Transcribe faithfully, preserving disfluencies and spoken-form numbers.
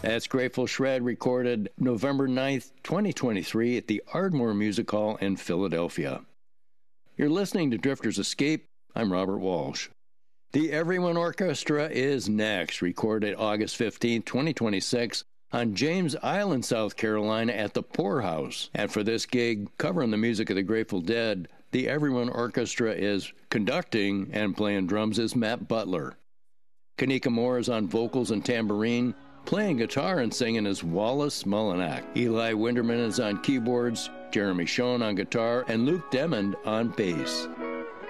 That's Grateful Shred, recorded November ninth, twenty twenty-three at the Ardmore Music Hall in Philadelphia. You're listening to Drifter's Escape. I'm Robert Walsh. The Everyone Orchestra is next, recorded August fifteenth, twenty twenty-six on James Island, South Carolina at the Poorhouse. And for this gig, covering the music of the Grateful Dead, the Everyone Orchestra is conducting, and playing drums is Matt Butler. Kanika Moore is on vocals and tambourine. Playing guitar and singing is Wallace Mullinack. Eli Winderman is on keyboards, Jeremy Schoen on guitar, and Luke Demond on bass.